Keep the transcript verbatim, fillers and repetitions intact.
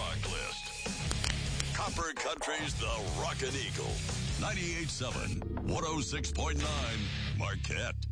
Rock List. Copper Country's The Rockin' Eagle. ninety-eight point seven, one oh six point nine, Marquette.